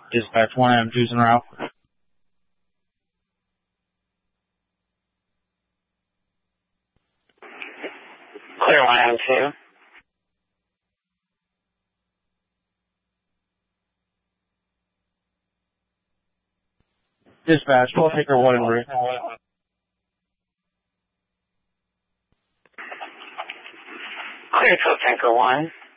Dispatch 1M, choosing route. Clear 1M2. Dispatch, we'll take her 1 en route. Clear to Tanker 1.